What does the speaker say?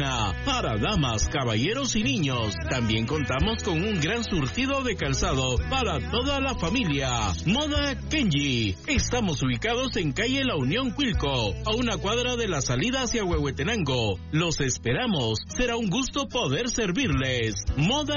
femenina para damas, caballeros y niños. También contamos con un gran surtido de calzado para toda la familia. Moda Kenji. Estamos ubicados en calle La Unión Cuilco, a una cuadra de la salida hacia Huehuetenango. Los esperamos. Será un gusto poder servirles. Moda